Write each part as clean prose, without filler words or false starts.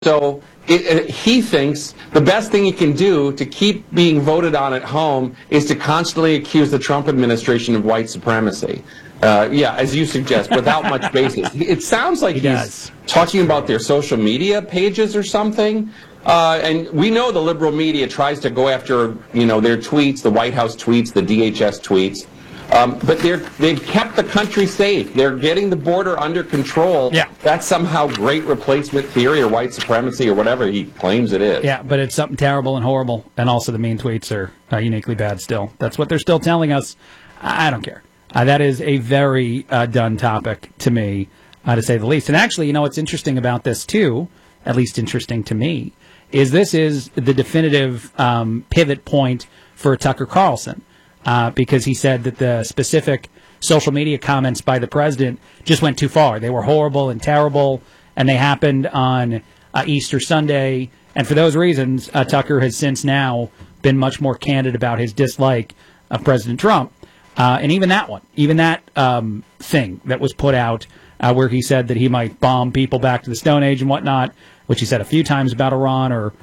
So he thinks the best thing he can do to keep being voted on at home is to constantly accuse the Trump administration of white supremacy. Yeah, as you suggest, without much basis. It sounds like he's talking about their social media pages or something. And we know the liberal media tries to go after, their tweets, the White House tweets, the DHS tweets. But they've kept the country safe. They're getting the border under control. Yeah. That's somehow great replacement theory or white supremacy or whatever he claims it is. Yeah, but it's something terrible and horrible. And also the mean tweets are uniquely bad still. That's what they're still telling us. I don't care. That is a very done topic to me, to say the least. And actually, what's interesting about this, too, at least interesting to me, is this is the definitive pivot point for Tucker Carlson. Because he said that the specific social media comments by the president just went too far. They were horrible and terrible, and they happened on Easter Sunday. And for those reasons, Tucker has since now been much more candid about his dislike of President Trump. And even that thing that was put out where he said that he might bomb people back to the Stone Age and whatnot, which he said a few times about Iran, or,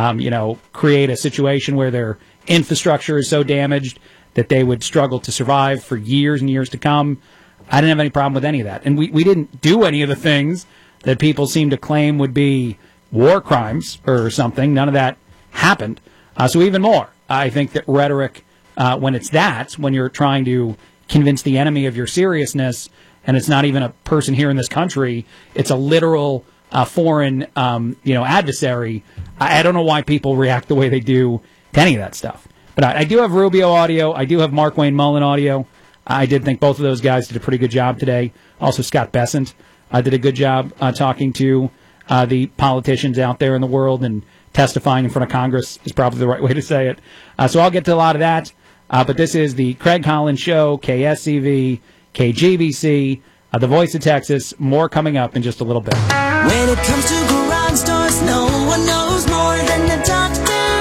create a situation where their infrastructure is so damaged that they would struggle to survive for years and years to come. I didn't have any problem with any of that. And we didn't do any of the things that people seem to claim would be war crimes or something. None of that happened. So even more, I think that rhetoric, when you're trying to convince the enemy of your seriousness, and it's not even a person here in this country, it's a literal foreign, adversary. I don't know why people react the way they do to any of that stuff. But I do have Rubio audio. I do have Mark Wayne Mullen audio. I did think both of those guys did a pretty good job today. Also, Scott Bessent did a good job talking to the politicians out there in the world, and testifying in front of Congress is probably the right way to say it. So I'll get to a lot of that. But this is the Craig Collins Show, KSCV, KGBC, the Voice of Texas. More coming up in just a little bit. When it comes to garage doors, no one knows more than the doctor.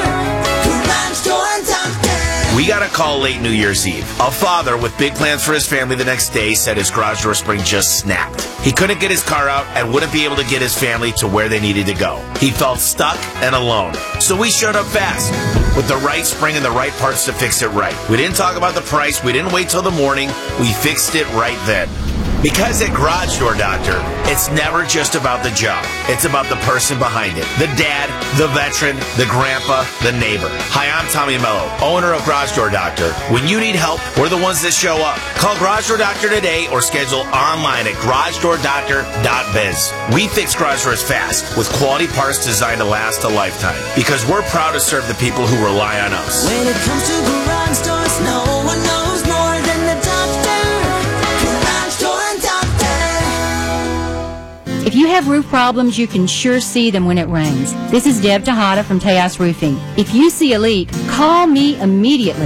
We got a call late New Year's Eve. A father with big plans for his family the next day said his garage door spring just snapped. He couldn't get his car out and wouldn't be able to get his family to where they needed to go. He felt stuck and alone. So we showed up fast with the right spring and the right parts to fix it right. We didn't talk about the price. We didn't wait till the morning. We fixed it right then. Because at Garage Door Doctor, it's never just about the job. It's about the person behind it. The dad, the veteran, the grandpa, the neighbor. Hi, I'm Tommy Mello, owner of Garage Door Doctor. When you need help, we're the ones that show up. Call Garage Door Doctor today or schedule online at garagedoordoctor.biz. We fix garage doors fast with quality parts designed to last a lifetime. Because we're proud to serve the people who rely on us. When it comes to garage doors, no one knows more than the doctor. If you have roof problems, you can sure see them when it rains. This is Deb Tejada from Tejas Roofing. If you see a leak, call me immediately,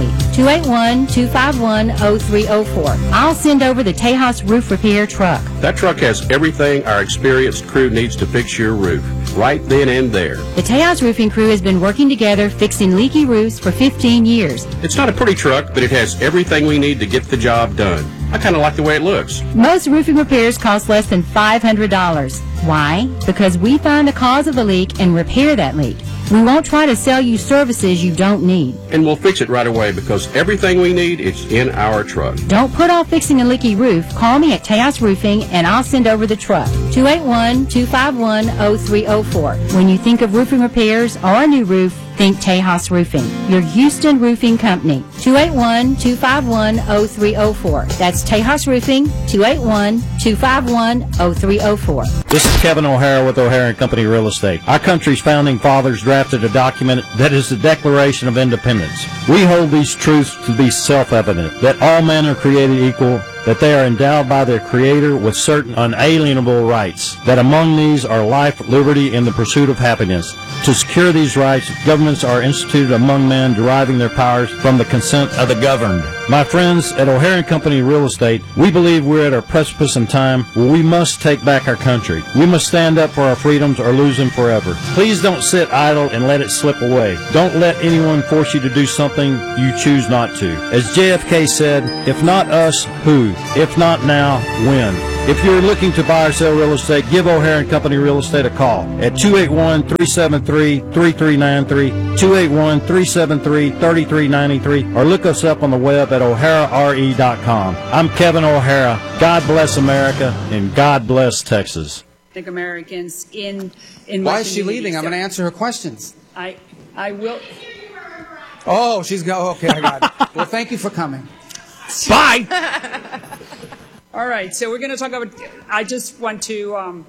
281-251-0304. I'll send over the Tejas Roof Repair truck. That truck has everything our experienced crew needs to fix your roof, right then and there. The Tejas Roofing crew has been working together fixing leaky roofs for 15 years. It's not a pretty truck, but it has everything we need to get the job done. I kind of like the way it looks. Most roofing repairs cost less than $500. Why? Because we find the cause of the leak and repair that leak. We won't try to sell you services you don't need. And we'll fix it right away because everything we need is in our truck. Don't put off fixing a leaky roof. Call me at Tejas Roofing and I'll send over the truck. 281-251-0304. When you think of roofing repairs or a new roof, think Tejas Roofing, your Houston roofing company. 281-251-0304. That's Tejas Roofing, 281-251-0304. This is Kevin O'Hara with O'Hara & Company Real Estate. Our country's founding fathers drafted a document that is the Declaration of Independence. We hold these truths to be self-evident, that all men are created equal, that they are endowed by their Creator with certain unalienable rights, that among these are life, liberty, and the pursuit of happiness. To secure these rights, governments are instituted among men, deriving their powers from the consent of the governed. My friends at O'Hara & Company Real Estate, we believe we're at a precipice in time where we must take back our country. We must stand up for our freedoms or lose them forever. Please don't sit idle and let it slip away. Don't let anyone force you to do something you choose not to. As JFK said, if not us, who? If not now, when? If you're looking to buy or sell real estate, give O'Hare & Company Real Estate a call at 281-373-3393, 281-373-3393, or look us up on the web at o'harare.com. I'm Kevin O'Hara. God bless America, and God bless Texas. Americans in Why is she leaving? I'm going to answer her questions. I will. Oh, she's go. Okay, I got it. Well, thank you for coming. Bye. All right, so we're going to talk about. I just want to.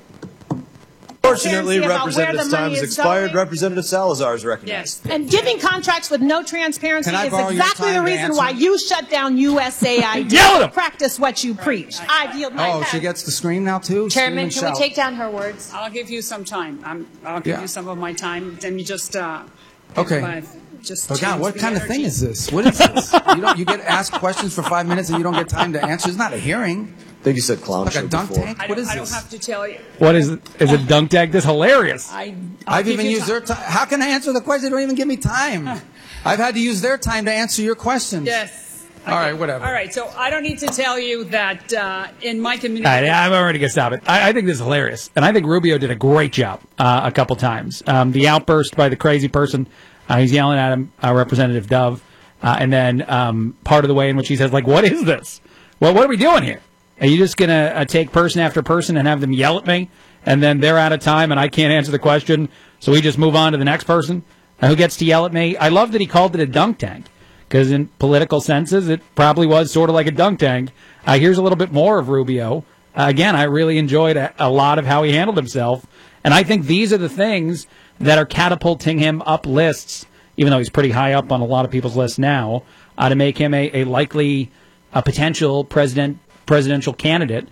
Unfortunately, Representative's time has expired. Going. Representative Salazar is recognized. Yes. And giving contracts with no transparency is exactly the reason why you shut down USAID. Practice what you preach. I yield my time. She gets the screen now, too? Chairman, can we take down her words? I'll give you some time. I'll give you some of my time. Then you just. Okay. Just oh, God, what kind of thing is this? What is this? You get asked questions for 5 minutes and you don't get time to answer? It's not a hearing. I think you said clown like show a dunk before. tank? I don't have to tell you. What is it? Is it dunk tank? This is hilarious. I've even used their time. How can I answer the question? They don't even give me time. I've had to use their time to answer your questions. Yes. All right, whatever. All right, so I don't need to tell you that in my community. All right, I'm already going to stop it. I think this is hilarious. And I think Rubio did a great job a couple times. The outburst by the crazy person, he's yelling at him, Representative Dove. And then part of the way in which he says, like, what is this? Well, what are we doing here? Are you just going to take person after person and have them yell at me? And then they're out of time and I can't answer the question, so we just move on to the next person who gets to yell at me? I love that he called it a dunk tank, because in political senses, it probably was sort of like a dunk tank. Here's a little bit more of Rubio. Again, I really enjoyed a lot of how he handled himself. And I think these are the things that are catapulting him up lists, even though he's pretty high up on a lot of people's lists now, to make him a likely potential presidential candidate.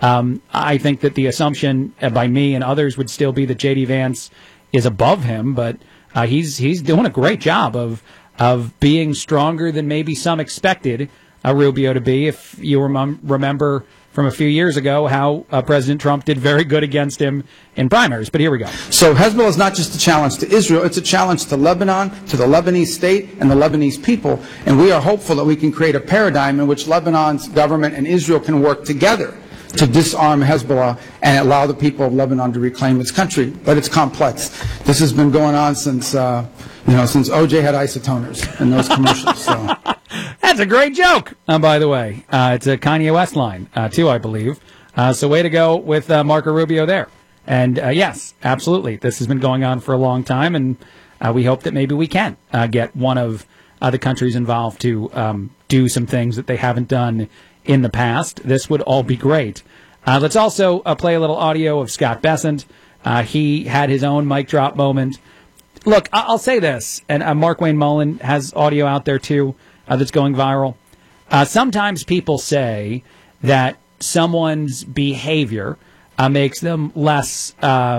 I think that the assumption by me and others would still be that J.D. Vance is above him, but he's doing a great job of being stronger than maybe some expected Rubio to be. If you remember from a few years ago how President Trump did very good against him in primaries. But here we go. So Hezbollah is not just a challenge to Israel, it's a challenge to Lebanon, to the Lebanese state, and the Lebanese people. And we are hopeful that we can create a paradigm in which Lebanon's government and Israel can work together to disarm Hezbollah and allow the people of Lebanon to reclaim its country. But it's complex. This has been going on since, since OJ had isotoners in those commercials. So. That's a great joke, by the way. It's a Kanye West line, too, I believe. So way to go with Marco Rubio there. And yes, absolutely. This has been going on for a long time, and we hope that maybe we can get one of the countries involved to do some things that they haven't done in the past. This would all be great. Let's also play a little audio of Scott Bessent. He had his own mic drop moment. Look, I'll say this, and Mark Wayne Mullen has audio out there, too, that's going viral. Sometimes people say that someone's behavior makes them less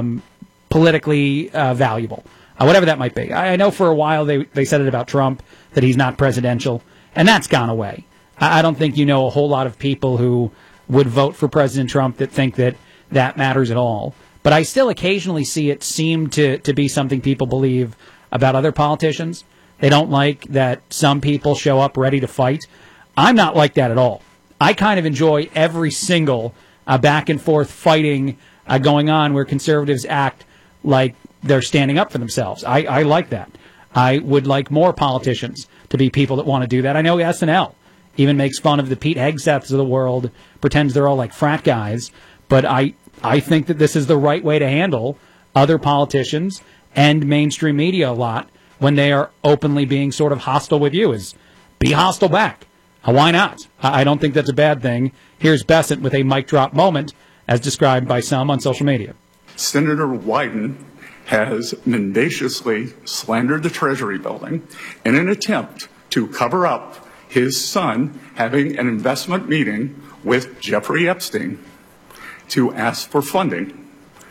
politically valuable, whatever that might be. I know for a while they said it about Trump, that he's not presidential, and that's gone away. I don't think you know a whole lot of people who would vote for President Trump that think that that matters at all. But I still occasionally see it seem to be something people believe about other politicians. They don't like that some people show up ready to fight. I'm not like that at all. I kind of enjoy every single back and forth fighting going on where conservatives act like they're standing up for themselves. I like that. I would like more politicians to be people that want to do that. I know SNL even makes fun of the Pete Hegseths of the world, pretends they're all like frat guys. But I think that this is the right way to handle other politicians and mainstream media a lot when they are openly being sort of hostile with you, is be hostile back. Why not? I don't think that's a bad thing. Here's Bessent with a mic drop moment, as described by some on social media. Senator Wyden has mendaciously slandered the Treasury building in an attempt to cover up his son having an investment meeting with Jeffrey Epstein to ask for funding.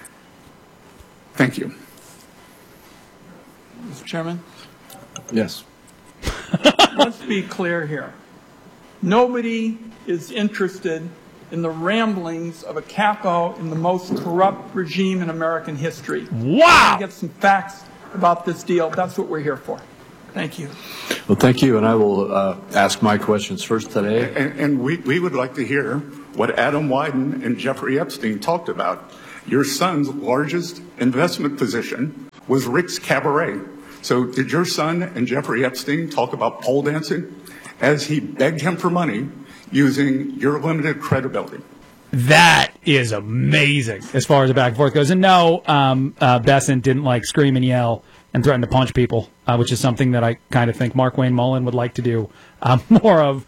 Thank you. Mr. Chairman? Yes. Let's be clear here. Nobody is interested in the ramblings of a capo in the most corrupt regime in American history. Wow! Get some facts about this deal. That's what we're here for. Thank you. Well, thank you, and I will ask my questions first today. And we would like to hear what Adam Wyden and Jeffrey Epstein talked about. Your son's largest investment position was Rick's Cabaret. So did your son and Jeffrey Epstein talk about pole dancing as he begged him for money using your limited credibility? That is amazing as far as the back and forth goes. And no, Bessent didn't like scream and yell and threaten to punch people, which is something that I kind of think Markwayne Mullin would like to do more of.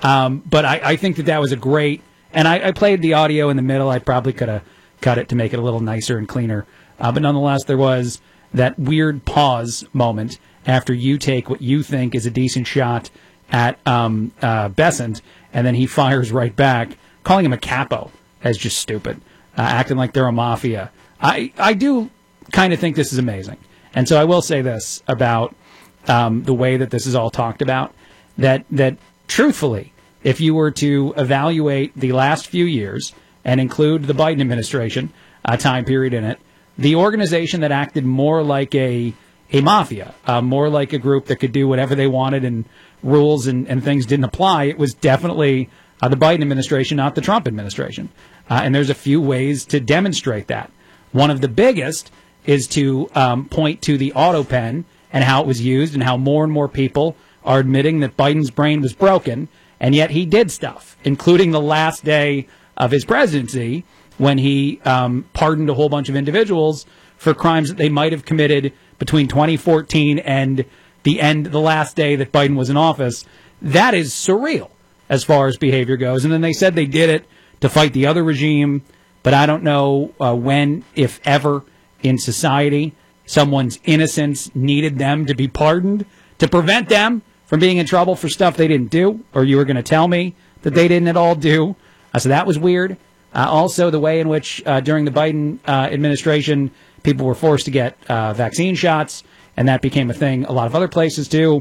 But I think that was a great, and I played the audio in the middle. I probably could have cut it to make it a little nicer and cleaner. But nonetheless, there was that weird pause moment after you take what you think is a decent shot at Bessent, and then he fires right back, calling him a capo as just stupid, acting like they're a mafia. I do kind of think this is amazing. And so I will say this about the way that this is all talked about, that truthfully, if you were to evaluate the last few years and include the Biden administration time period in it, the organization that acted more like a mafia, more like a group that could do whatever they wanted and rules and things didn't apply, it was definitely the Biden administration, not the Trump administration. And there's a few ways to demonstrate that. One of the biggest is to point to the auto pen and how it was used and how more and more people are admitting that Biden's brain was broken, and yet he did stuff, including the last day of his presidency when he pardoned a whole bunch of individuals for crimes that they might have committed between 2014 and the last day that Biden was in office. That is surreal as far as behavior goes. And then they said they did it to fight the other regime, but I don't know when, if ever, in society, someone's innocence needed them to be pardoned to prevent them from being in trouble for stuff they didn't do, or you were going to tell me that they didn't at all do. So that was weird. Also, the way in which during the Biden administration, people were forced to get vaccine shots, and that became a thing a lot of other places too.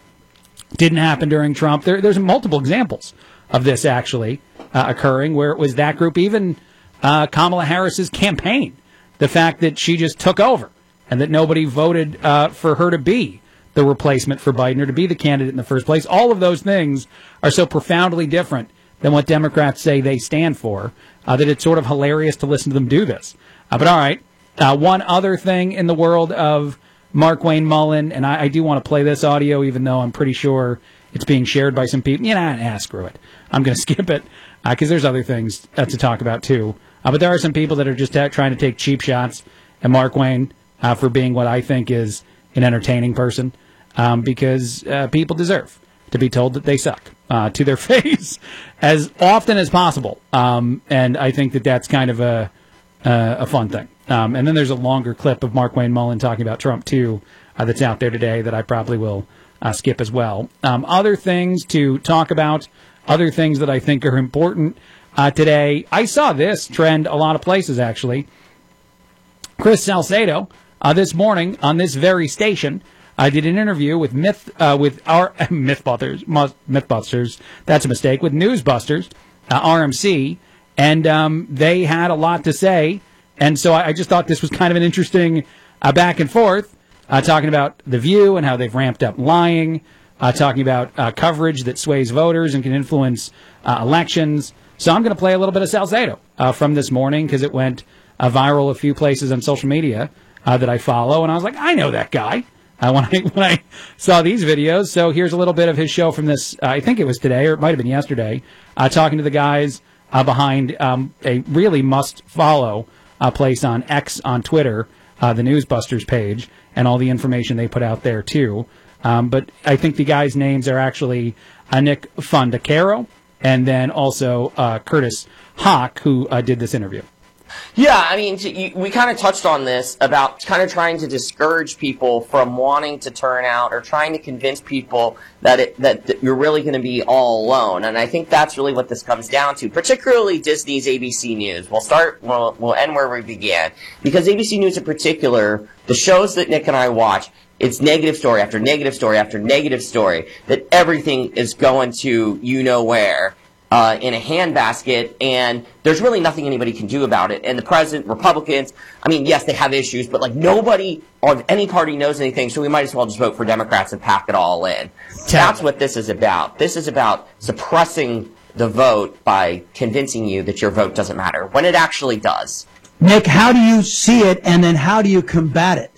Didn't happen during Trump. There's multiple examples of this actually occurring where it was that group, even Kamala Harris's campaign. The fact that she just took over and that nobody voted for her to be the replacement for Biden or to be the candidate in the first place. All of those things are so profoundly different than what Democrats say they stand for that it's sort of hilarious to listen to them do this. But all right, one other thing in the world of Markwayne Mullin, and I do want to play this audio even though I'm pretty sure it's being shared by some people. Screw it. I'm going to skip it because there's other things to talk about too. But there are some people that are just trying to take cheap shots at Markwayne for being what I think is an entertaining person because people deserve to be told that they suck to their face as often as possible. And I think that that's kind of a fun thing. And then there's a longer clip of Markwayne Mullin talking about Trump, too, that's out there today that I probably will skip as well. Other things to talk about, other things that I think are important today. I saw this trend a lot of places, actually. Chris Salcedo, this morning on this very station, did an interview with Mythbusters. That's a mistake. With Newsbusters, RMC, and they had a lot to say. And so I just thought this was kind of an interesting back and forth, talking about The View and how they've ramped up lying, talking about coverage that sways voters and can influence elections. So I'm going to play a little bit of Salcedo from this morning because it went viral a few places on social media that I follow. And I was like, I know that guy when I saw these videos. So here's a little bit of his show from this, I think it was today or it might have been yesterday, talking to the guys behind a really must-follow place on X on Twitter, the Newsbusters page, and all the information they put out there, too. But I think the guys' names are actually Nick Fondacaro and then also Curtis Hawk, who did this interview. Yeah, I mean, we kind of touched on this about kind of trying to discourage people from wanting to turn out or trying to convince people that you're really going to be all alone. And I think that's really what this comes down to, particularly Disney's ABC News. We'll end where we began. Because ABC News in particular, the shows that Nick and I watch, it's negative story after negative story after negative story, that everything is going to you-know-where. In a handbasket, and there's really nothing anybody can do about it. And the president, Republicans, I mean, yes, they have issues, but like nobody or any party knows anything, so we might as well just vote for Democrats and pack it all in. That's what this is about. This is about suppressing the vote by convincing you that your vote doesn't matter, when it actually does. Nick, how do you see it, and then how do you combat it?